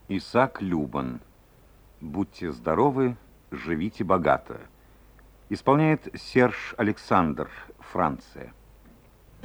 Исаак Любан. Будьте здоровы, живите богато. Исполняет Серж Александр, Франция.